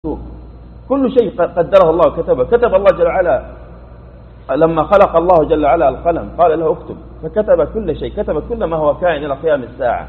كل شيء قدره الله وكتبه. كتب الله جل وعلا لما خلق الله جل وعلا القلم قال له اكتب، فكتب كل شيء، كتب كل ما هو كائن إلى قيام الساعة،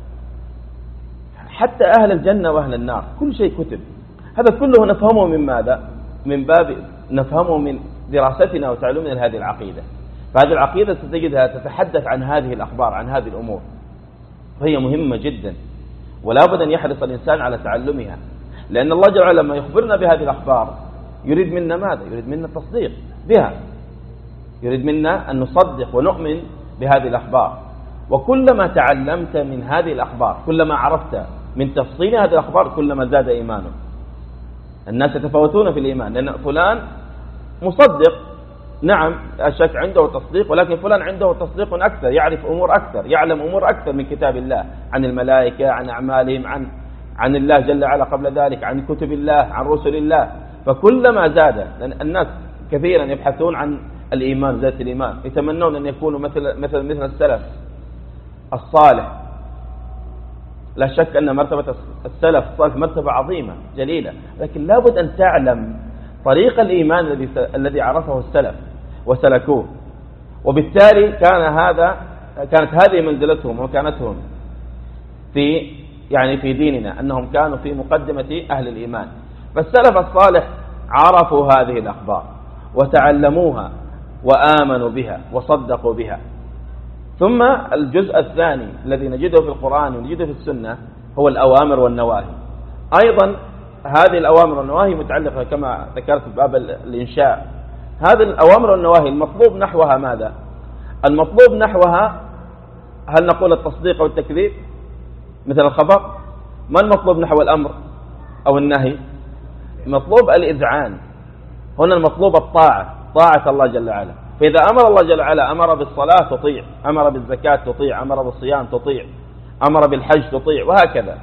حتى أهل الجنة وأهل النار كل شيء كتب. هذا كله نفهمه من ماذا؟ من باب نفهمه من دراستنا وتعلمنا لهذه العقيدة. فهذه العقيدة ستجدها تتحدث عن هذه الأخبار، عن هذه الأمور، وهي مهمة جدا ولا بد أن يحرص الإنسان على تعلمها، لأن الله جل وعلا لما يخبرنا بهذه الأخبار يريد منا ماذا؟ يريد منا التصديق بها، يريد منا أن نصدق ونؤمن بهذه الأخبار. وكلما تعلمت من هذه الأخبار، كلما عرفت من تفصيل هذه الأخبار، كلما زاد إيمانه. الناس يتفاوتون في الإيمان، لأن فلان مصدق، نعم الشك عنده تصديق، ولكن فلان عنده تصديق أكثر، يعرف أمور أكثر، يعلم أمور أكثر من كتاب الله، عن الملائكة، عن أعمالهم، عن الله جل وعلا قبل ذلك، عن كتب الله، عن رسل الله. فكلما زاد، لأن الناس كثيرا يبحثون عن الإيمان، ذات الإيمان، يتمنون أن يكونوا مثل السلف الصالح. لا شك أن مرتبة السلف الصالح مرتبة عظيمة جليلة، لكن لابد أن تعلم طريق الإيمان الذي عرفه السلف وسلكوه. وبالتالي كانت هذه منزلتهم ومكانتهم في ديننا، أنهم كانوا في مقدمة أهل الإيمان. فالسلف الصالح عرفوا هذه الأخبار وتعلموها وآمنوا بها وصدقوا بها. ثم الجزء الثاني الذي نجده في القرآن ونجده في السنة هو الأوامر والنواهي. أيضا هذه الأوامر والنواهي متعلقة كما ذكرت في باب الإنشاء. هذه الأوامر والنواهي المطلوب نحوها ماذا؟ المطلوب نحوها، هل نقول التصديق أو التكذيب مثل الخبر؟ ما المطلوب نحو الأمر أو النهي؟ مطلوب الإذعان. هنا المطلوب الطاعة، طاعة الله جل وعلا. فإذا أمر الله جل وعلا، أمر بالصلاة تطيع، أمر بالزكاة تطيع، أمر بالصيام تطيع، أمر بالحج تطيع، وهكذا.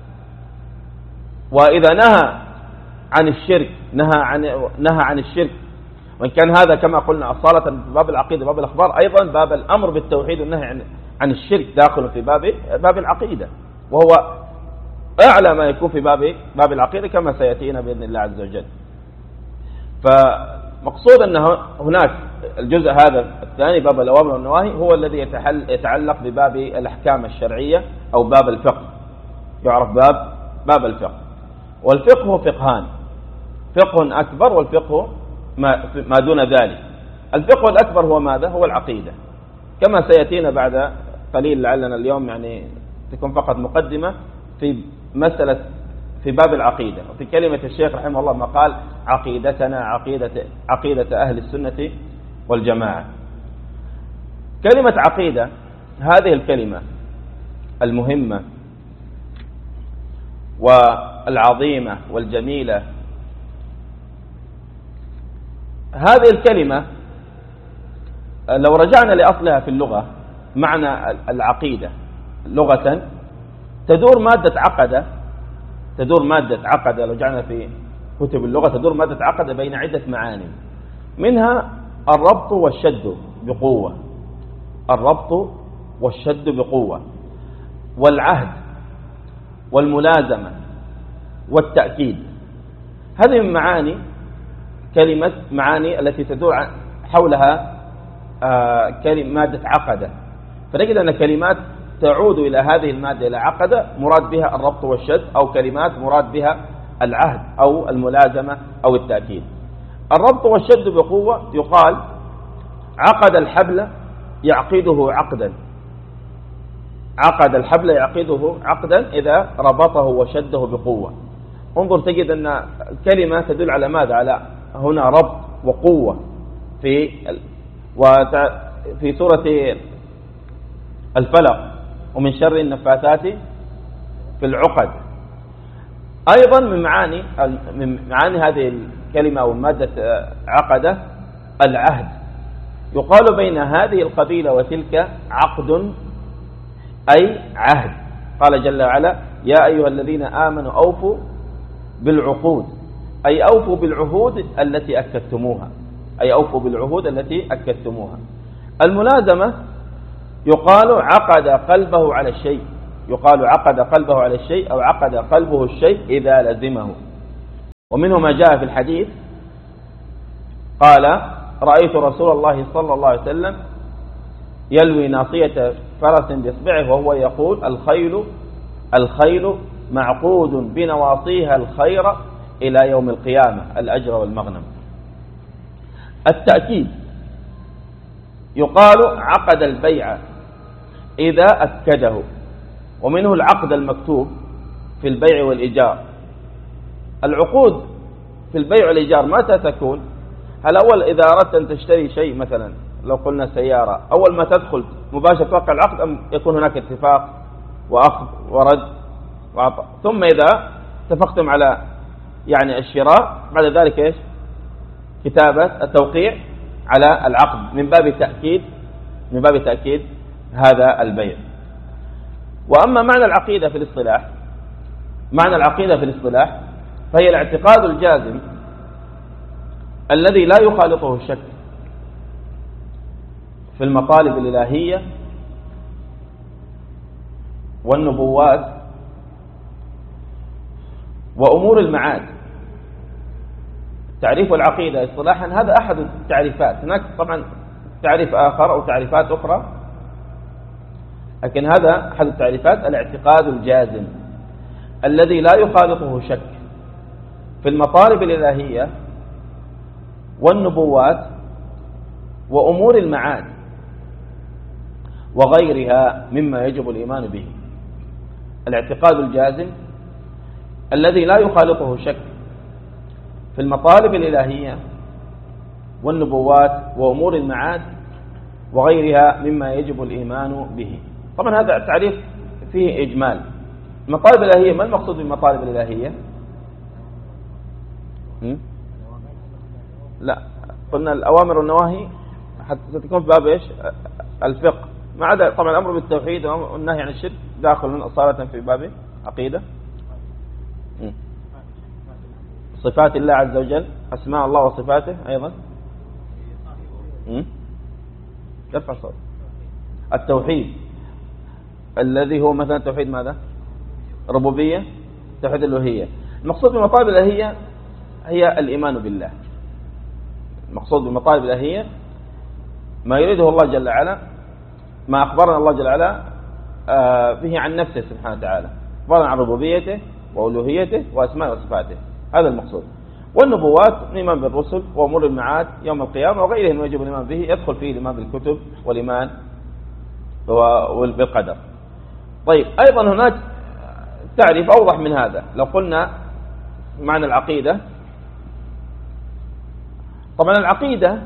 وإذا نهى عن الشرك، نهى عن الشرك، وإن كان هذا كما قلنا أصالة في باب العقيدة، باب الأخبار، أيضا باب الأمر بالتوحيد والنهي عن الشرك داخل في باب العقيدة، وهو أعلى ما يكون في باب العقيدة كما سيأتينا بإذن الله عز وجل. فمقصود أن هناك الجزء هذا الثاني باب الأوامر والنواهي هو الذي يتعلق بباب الأحكام الشرعية أو باب الفقه، يعرف باب الفقه. والفقه فقهان، فقه أكبر والفقه ما دون ذلك. الفقه الأكبر هو ماذا؟ هو العقيدة، كما سيأتينا بعد قليل، لعلنا اليوم تكون فقط مقدمة في مسألة في باب العقيدة. وفي كلمة الشيخ رحمه الله ما قال: عقيدتنا عقيدة أهل السنة والجماعة. كلمة عقيدة هذه الكلمة المهمة والعظيمة والجميلة، هذه الكلمة لو رجعنا لأصلها في اللغة، معنى العقيدة لغة تدور مادة عقد، لو رجعنا في كتب اللغة تدور مادة عقد بين عدة معاني، منها الربط والشد بقوة، الربط والشد بقوة، والعهد والملازمة والتأكيد. هذه من معاني التي تدور حولها مادة عقدة. فنجد أن كلمات تعود إلى هذه المادة، إلى عقدة، مراد بها الربط والشد، أو كلمات مراد بها العهد أو الملازمة أو التأكيد. الربط والشد بقوة يقال: عقد الحبل يعقده عقدا، عقد الحبل يعقده عقدا إذا ربطه وشده بقوة. انظر تجد أن الكلمة تدل على ماذا؟ على هنا ربط وقوة. في سورة الفلق: ومن شر النفاثات في العقد. أيضا من معاني هذه الكلمة أو مادة عقدة العهد. يقال بين هذه القبيلة وتلك عقد، أي عهد. قال جل وعلا: يا أيها الذين آمنوا أوفوا بالعقود، أي أوفوا بالعهود التي أكدتموها، أي أوفوا بالعهود التي أكدتموها. الملازمة يقال عقد قلبه على الشيء، يقال عقد قلبه على الشيء، أو عقد قلبه الشيء إذا لزمه. ومنه ما جاء في الحديث قال: رأيت رسول الله صلى الله عليه وسلم يلوي ناصية فرس بإصبعه وهو يقول: الخيل معقود بنواصيها الخير إلى يوم القيامة، الأجر والمغنم. التأكيد يقال عقد البيع إذا أكده، ومنه العقد المكتوب في البيع والإيجار. العقود في البيع والإيجار متى تكون؟ هل أول إذا أردت أن تشتري شيء، مثلا لو قلنا سيارة، أول ما تدخل مباشرة توقع العقد، أم يكون هناك اتفاق وأخذ ورد وعطاء، ثم إذا اتفقتم على يعني الشراء بعد ذلك إيش؟ كتابة التوقيع على العقد من باب تأكيد هذا البيع. وأما معنى العقيدة في الاصطلاح فهي الاعتقاد الجازم الذي لا يخالطه الشك في المطالب الإلهية والنبوات وأمور المعاد. تعريف العقيدة اصطلاحا هذا أحد التعريفات، هناك طبعا تعريف آخر أو تعريفات أخرى، لكن هذا أحد التعريفات: الاعتقاد الجازم الذي لا يخالطه شك في المطالب الإلهية والنبوات وأمور المعاد وغيرها مما يجب الإيمان به. الاعتقاد الجازم الذي لا يخالطه شك في المطالب الإلهية والنبوات وأمور المعاد وغيرها مما يجب الإيمان به. طبعا هذا التعريف فيه إجمال. المطالب الإلهية، ما المقصود بالمطالب الإلهية؟ لا، قلنا الأوامر والنواهي حتى ستكون في باب إيش؟ الفقه، ما عدا طبعا الأمر بالتوحيد والنهي عن الشرك داخل أصالة في باب عقيدة. صفات الله عز وجل، أسماء الله وصفاته أيضا. كيف صوت التوحيد الذي هو مثلا توحيد ماذا؟ ربوبية، توحيد الألوهية. المقصود بالمطالب الإلهية هي الإيمان بالله. المقصود بالمطالب الإلهية ما يريده الله جل وعلا، ما أخبرنا الله جل وعلا به عن نفسه سبحانه وتعالى، أخبرنا عن ربوبيته وألوهيته وأسماء وصفاته، هذا المقصود. والنبوات الإيمان بالرسل وأمور المعاد يوم القيامة وغيره ما يجب الإيمان به، يدخل فيه الإيمان بالكتب والإيمان بالقدر. طيب، أيضا هناك تعريف أوضح من هذا. لو قلنا معنى العقيدة، طبعا العقيدة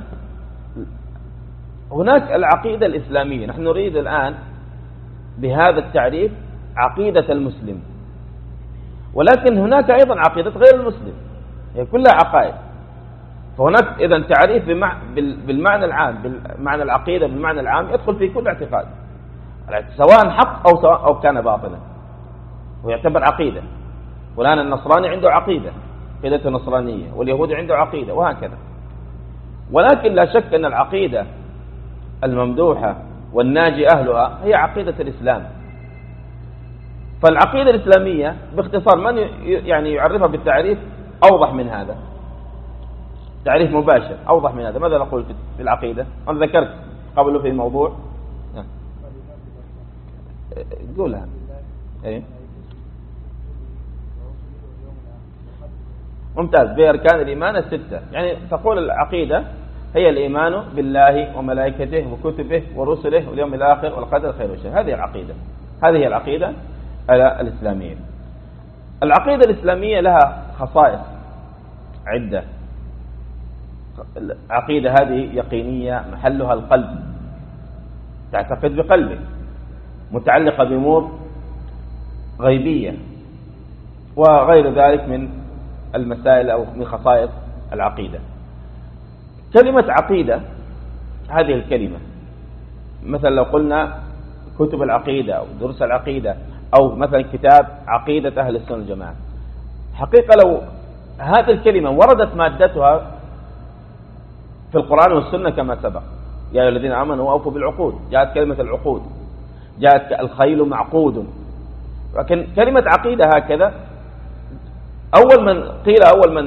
هناك العقيدة الإسلامية، نحن نريد الآن بهذا التعريف عقيدة المسلم، ولكن هناك أيضا عقيدة غير المسلم، هي كلها عقائد. فهناك إذن تعريف بالمعنى العام، بالمعنى العقيدة بالمعنى العام يدخل في كل اعتقاد، سواء حق أو كان باطلا، ويعتبر عقيدة. فلان النصراني عنده عقيدة نصرانية، واليهود عنده عقيدة، وهكذا. ولكن لا شك أن العقيدة الممدوحة والناجي أهلها هي عقيدة الإسلام. فالعقيدة الإسلامية باختصار من يعني يعرفها بالتعريف أوضح من هذا، تعريف مباشر أوضح من هذا. ماذا نقول في العقيدة؟ أنا ذكرت قبل في الموضوع، قولها. إيه؟ ممتاز. بأركان الإيمان الستة، يعني تقول العقيدة هي الإيمان بالله وملائكته وكتبه ورسله واليوم الآخر والقدر خير وشر. هذه العقيدة، هذه هي العقيدة الإسلامية. العقيدة الإسلامية لها خصائص عدة. العقيدة هذه يقينية، محلها القلب، تعتقد بقلبك، متعلقة بأمور غيبية وغير ذلك من المسائل أو من خصائص العقيدة. كلمة عقيدة، هذه الكلمة مثلا لو قلنا كتب العقيدة أو دروس العقيدة أو مثلا كتاب عقيدة أهل السنة والجماعة، حقيقة لو هذه الكلمة وردت مادتها في القرآن والسنة كما سبق: يا أيها الذين آمنوا أوفوا بالعقود، جاءت كلمة العقود، جاءت الخيل معقود. لكن كلمة عقيدة هكذا أول من